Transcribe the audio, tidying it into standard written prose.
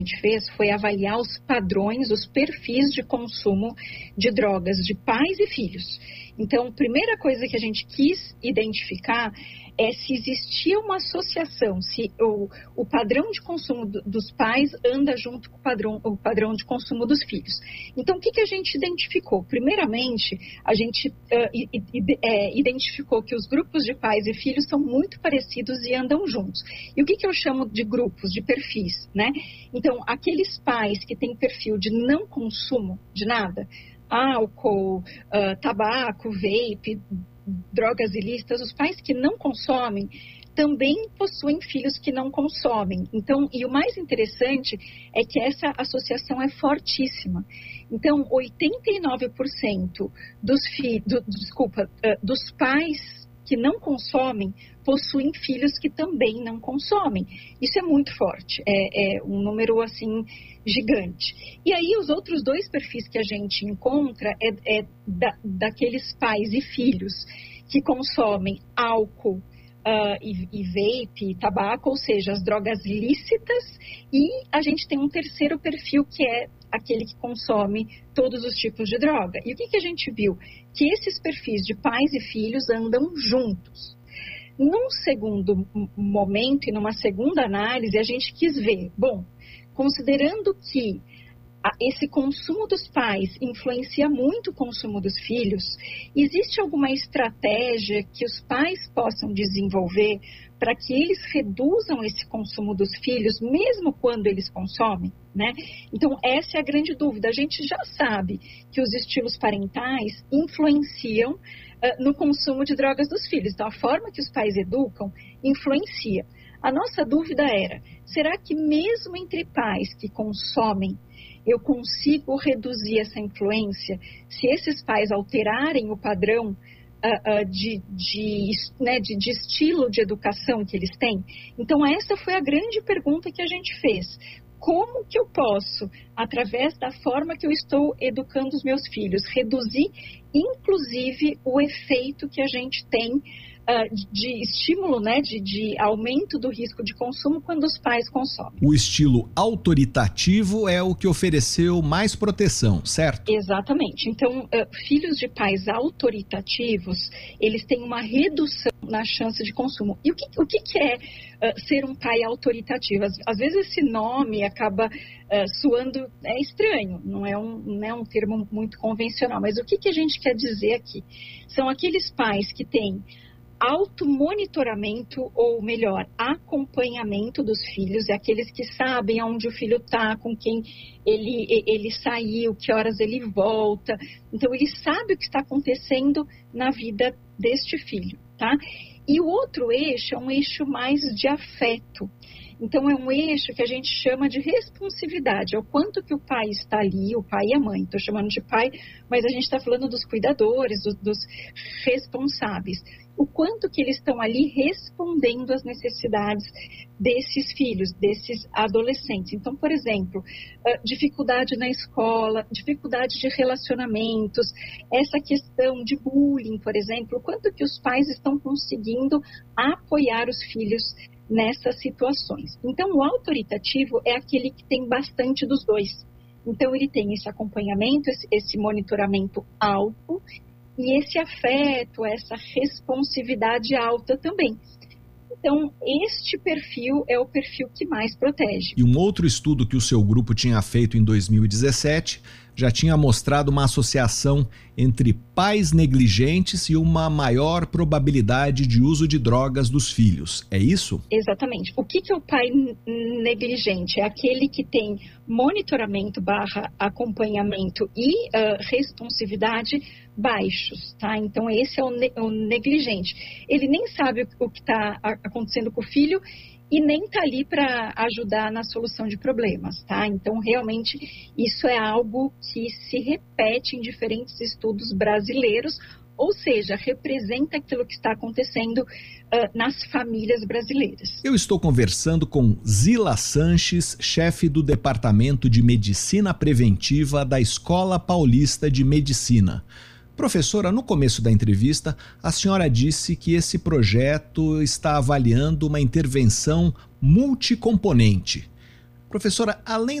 gente fez foi avaliar os padrões, os perfis de consumo de drogas de pais e filhos. Então, a primeira coisa que a gente quis identificar é se existia uma associação, se o padrão de consumo dos pais anda junto com o padrão de consumo dos filhos. Então, o que a gente identificou? Primeiramente, a gente identificou que os grupos de pais e filhos são muito parecidos e andam juntos. E o que eu chamo de grupos, de perfis, né? Então, aqueles pais que têm perfil de não consumo de nada, álcool, tabaco, vape, drogas ilícitas, os pais que não consomem também possuem filhos que não consomem. Então, e o mais interessante é que essa associação é fortíssima. Então, 89% dos pais que não consomem possuem filhos que também não consomem. Isso é muito forte, é um número assim gigante. E aí os outros dois perfis que a gente encontra daqueles pais e filhos que consomem álcool e vape, tabaco, ou seja, as drogas lícitas, e a gente tem um terceiro perfil que é aquele que consome todos os tipos de droga. E o que a gente viu? Que esses perfis de pais e filhos andam juntos. Num segundo momento e numa segunda análise, a gente quis ver, bom, considerando que esse consumo dos pais influencia muito o consumo dos filhos, existe alguma estratégia que os pais possam desenvolver para que eles reduzam esse consumo dos filhos, mesmo quando eles consomem, né? Então, essa é a grande dúvida. A gente já sabe que os estilos parentais influenciam no consumo de drogas dos filhos. Então, a forma que os pais educam influencia. A nossa dúvida era, será que mesmo entre pais que consomem, eu consigo reduzir essa influência se esses pais alterarem o padrão de estilo de educação que eles têm? Então, essa foi a grande pergunta que a gente fez. Como que eu posso, através da forma que eu estou educando os meus filhos, reduzir, inclusive, o efeito que a gente tem de estímulo, né, de aumento do risco de consumo quando os pais consomem. O estilo autoritativo é o que ofereceu mais proteção, certo? Exatamente. Então, filhos de pais autoritativos, eles têm uma redução na chance de consumo. E o que é ser um pai autoritativo? Às vezes esse nome acaba soando estranho, não é um termo muito convencional, mas o que a gente quer dizer aqui? São aqueles pais que têm automonitoramento, ou melhor, acompanhamento dos filhos, é aqueles que sabem onde o filho está, com quem ele saiu, que horas ele volta. Então, ele sabe o que está acontecendo na vida deste filho, tá? E o outro eixo é um eixo mais de afeto. Então, é um eixo que a gente chama de responsividade, é o quanto que o pai está ali, o pai e a mãe. Estou chamando de pai, mas a gente está falando dos cuidadores, dos responsáveis. O quanto que eles estão ali respondendo às necessidades desses filhos, desses adolescentes. Então, por exemplo, dificuldade na escola, dificuldade de relacionamentos, essa questão de bullying, por exemplo, o quanto que os pais estão conseguindo apoiar os filhos nessas situações. Então, o autoritativo é aquele que tem bastante dos dois. Então, ele tem esse acompanhamento, esse monitoramento alto, e esse afeto, essa responsividade alta também. Então, este perfil é o perfil que mais protege. E um outro estudo que o seu grupo tinha feito em 2017 já tinha mostrado uma associação entre pais negligentes e uma maior probabilidade de uso de drogas dos filhos. É isso? Exatamente. O que é o pai negligente? É aquele que tem monitoramento / acompanhamento e responsividade baixos, tá? Então, esse é o negligente. Ele nem sabe o que está acontecendo com o filho e nem está ali para ajudar na solução de problemas, tá? Então, realmente, isso é algo que se repete em diferentes estudos brasileiros, ou seja, representa aquilo que está acontecendo nas famílias brasileiras. Eu estou conversando com Zila Sanches, chefe do Departamento de Medicina Preventiva da Escola Paulista de Medicina. Professora, no começo da entrevista, a senhora disse que esse projeto está avaliando uma intervenção multicomponente. Professora, além